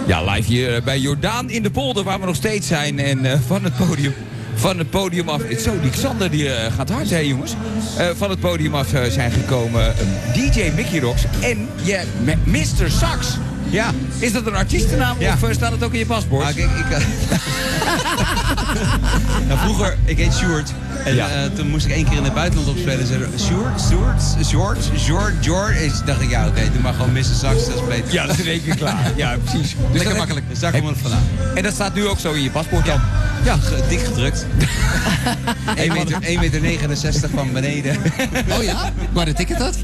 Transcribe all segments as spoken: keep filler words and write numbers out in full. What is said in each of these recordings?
Ja, live hier bij Jordaan in de Polder, waar we nog steeds zijn. En uh, van het podium... Van het podium af... Zo, die Xander die, uh, gaat hard, hè jongens. Uh, van het podium af uh, zijn gekomen uh, D J Mickey Rocks en yeah, mister Sax. Ja. Is dat een artiestennaam ja. of uh, staat het ook in je paspoort? Nou, ik, ik, uh... nou, vroeger, ik heet Sjoerd. En ja. uh, toen moest ik één keer in het buitenland opspelen. Zeiden Sjoerd, Sjoerd, Sjoerd, Sjoerd, George. En toen dacht ik, ja oké, okay, doe maar gewoon mister Sax, dat is beter. Ja, dat is in één keer klaar. Ja, precies. Dus lekker makkelijk. Dus daar komt het vandaan. En dat staat nu ook zo in je paspoort dan? Ja, ja dik gedrukt. één meter negenenzestig van beneden. Oh ja? Waar de ticket dat?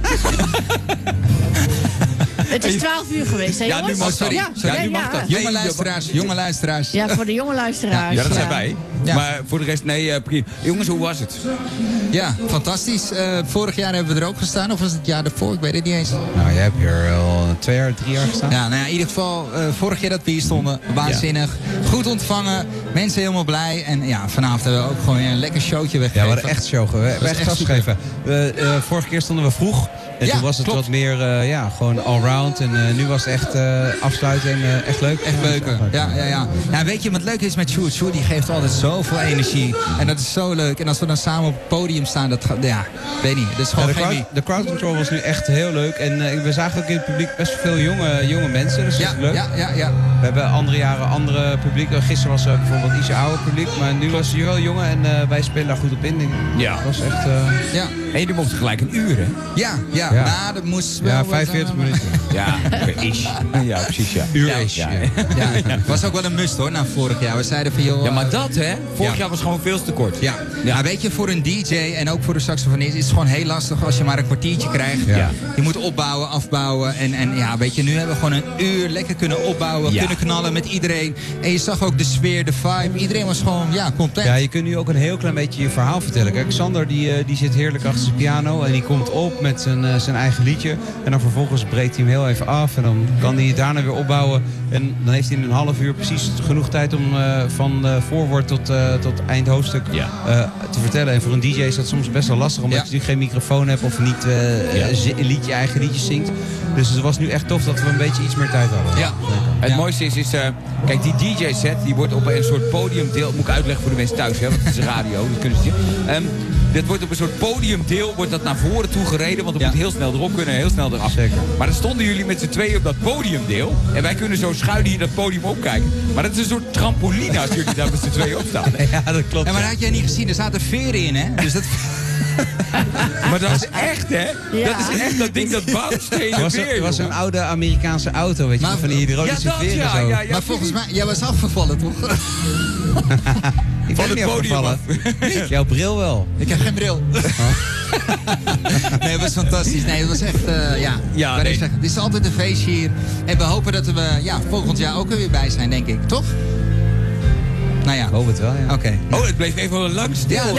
Het is twaalf uur geweest, hè, ja, jongens? nu mag dat. Ja, ja, nu mag ja. dat. Jonge luisteraars, jonge luisteraars. Ja, voor de jonge luisteraars. Ja, dat zijn wij. Ja. Maar voor de rest, nee, uh, prima. Jongens, hoe was het? Ja, fantastisch. Uh, vorig jaar hebben we er ook gestaan, of was het het jaar daarvoor? Ik weet het niet eens. Nou, jij hebt hier al twee jaar, drie jaar gestaan. Ja, nou ja, in ieder geval, uh, vorig jaar dat we hier stonden, waanzinnig. Ja. Goed ontvangen, mensen helemaal blij. En ja, vanavond hebben we ook gewoon een lekker showtje weggegeven. Ja, we hadden echt show. We hebben echt gas gegeven. Uh, uh, vorige keer stonden we vroeg. En ja, toen was het klopt. wat meer, uh, ja, gewoon allround. En uh, nu was het echt uh, afsluiten en uh, echt leuk. Echt leuk. Ja, ja, ja. Nou, weet je wat leuk is met Sjoerd? Sjoerd die geeft altijd zoveel energie. En dat is zo leuk. En als we dan samen op het podium staan, dat gaat, ja, weet niet. Dat is gewoon ja, de, geen crowd, de crowd control was nu echt heel leuk. En uh, we zagen ook in het publiek best veel jonge, jonge mensen. Dus ja, dat is leuk. Ja, ja, ja. We hebben andere jaren andere publiek. Gisteren was er bijvoorbeeld iets ouder publiek. Maar nu was het hier wel jongen en uh, wij spelen daar goed op in. Ja. Dat was echt... Uh... Ja. En jullie mochten gelijk een uur, hè? Ja, ja. ja. Nou, dat moest wel... Ja, vijfenveertig minuten. Ja, is. Ja, precies, ja. Uur is. Ja, ja. ja. Het was ook wel een must, hoor, na vorig jaar. We zeiden van, joh... Ja, maar dat, hè? Vorig ja. jaar was gewoon veel te kort. Ja. Ja. Nou, weet je, voor een D J en ook voor de saxofonist is het gewoon heel lastig als je maar een kwartiertje krijgt. Ja. Je moet opbouwen, afbouwen. En, en ja, weet je, nu hebben we gewoon een uur lekker kunnen opbouwen, ja. kunnen knallen met iedereen. En je zag ook de sfeer, de vibe. Iedereen was gewoon, ja, content. Ja, je kunt nu ook een heel klein beetje je verhaal vertellen. Kijk, Xander die, uh, die zit heerlijk achter zijn piano en die komt op met zijn, uh, zijn eigen liedje. En dan vervolgens breekt hij hem heel even af en dan kan hij het daarna weer opbouwen. En dan heeft hij in een half uur precies genoeg tijd om uh, van uh, voorwoord tot, uh, tot eindhoofdstuk ja. uh, te vertellen. En voor een D J is dat soms best wel lastig, omdat ja. je natuurlijk geen microfoon hebt of niet uh, ja. een liedje, eigen liedjes zingt. Dus het was nu echt tof dat we een beetje iets meer tijd hadden. Ja. Het ja. mooiste is, is uh, kijk, die D J-set die wordt op een soort podiumdeel. Moet ik uitleggen voor de mensen thuis, hè, want het is radio, dat kunnen ze niet. Um, dit wordt op een soort podiumdeel, wordt dat naar voren toe gereden, want het ja. moet heel snel erop kunnen en heel snel eraf. Zeker. Maar dan stonden jullie met z'n tweeën op dat podiumdeel en wij kunnen zo schuin hier dat podium opkijken. Maar dat is een soort trampoline als jullie daar met z'n tweeën op staan. Ja, dat klopt. Ja, maar dat had jij niet gezien, er zaten veren in, hè? Dus dat... Maar dat is echt, hè? Ja. Dat is echt dat ding dat bouwstenen was weer. Het was een oude Amerikaanse auto, weet je, maar, van die hydraulische ja, veren ja, zo. Ja, ja, maar volgens mij, jij was afgevallen, toch? Ik ben niet afgevallen. Jouw bril wel. Ik heb geen bril. Oh. Nee, het was fantastisch. Nee, het was echt, uh, ja. ja nee. zeggen, het is altijd een feestje hier. En we hopen dat we ja, volgend jaar ook er weer bij zijn, denk ik. Toch? Nou ja. Ik hoop het wel, ja. Oké. Okay. Oh, het bleef even lang stil. Ja,